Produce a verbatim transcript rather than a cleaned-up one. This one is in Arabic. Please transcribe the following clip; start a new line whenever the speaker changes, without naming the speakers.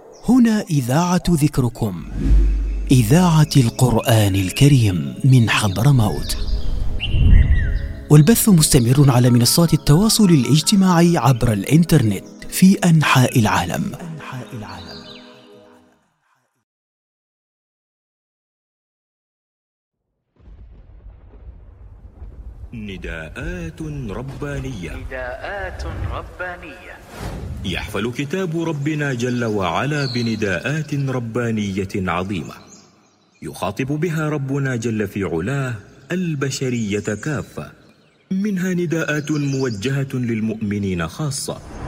هنا إذاعة ذكركم، إذاعة القرآن الكريم من حضرموت، والبث مستمر على منصات التواصل الاجتماعي عبر الإنترنت في أنحاء العالم.
نداءات ربانية.
نداءات ربانية.
يحفل كتاب ربنا جل وعلا بنداءات ربانية عظيمة، يخاطب بها ربنا جل في علاه البشرية كافة، منها نداءات موجهة للمؤمنين خاصة،